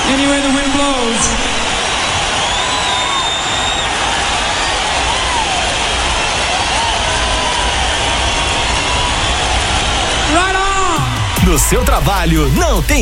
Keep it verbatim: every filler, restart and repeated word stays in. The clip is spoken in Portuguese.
Anywhere the wind blows. No seu trabalho não tem